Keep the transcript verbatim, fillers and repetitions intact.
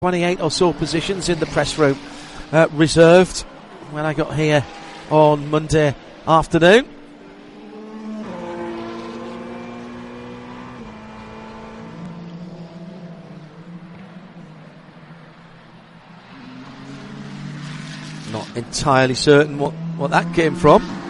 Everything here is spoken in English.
twenty-eight or so positions in the press room uh, reserved when I got here on Monday afternoon. Not entirely certain what, what that came from.